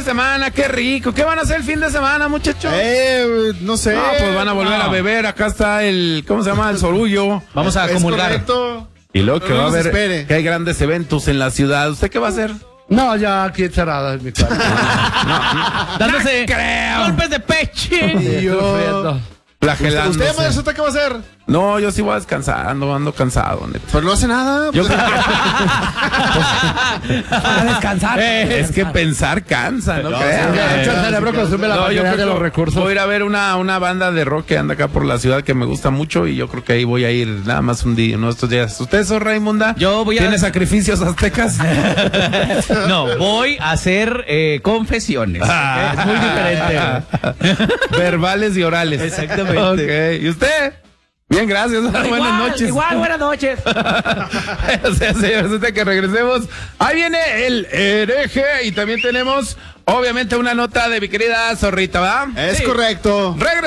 semana, qué rico. ¿Qué van a hacer el fin de semana, muchachos? No sé. No, pues van a volver a beber. Acá está el, ¿cómo se llama? El sorullo. Vamos a comulgar. Correcto. Y luego que No va a nos haber, espere. que hay grandes eventos en la ciudad. ¿Usted qué va a hacer? No, ya aquí encerrada en mi cuarto. Dándose creo. golpes de pecho. Y yo... Flagelándose. ¿Usted, maestro, qué va a hacer? No, yo sí voy a descansar, ando cansado, neta. Pero no hace nada. Yo creo A descansar. es que pensar cansa, ¿no? crean? De hecho, el cerebro consume la No, yo mayoría creo de los que recursos. voy a ir a ver una banda de rock que anda acá por la ciudad que me gusta mucho y yo creo que ahí voy a ir nada más un día, uno de estos días. ¿Usted, Sor Raimunda? Yo voy a- ¿Tiene sacrificios aztecas? No, voy a hacer confesiones. ¿ok? Es muy diferente. Verbales y orales. Exactamente. Ok. ¿Y usted? Bien, gracias. Buenas noches. Igual, buenas noches. O sea, señores, hasta que regresemos. Ahí viene el hereje y también tenemos, obviamente, una nota de mi querida Zorrita, ¿va? Es correcto. Regresamos.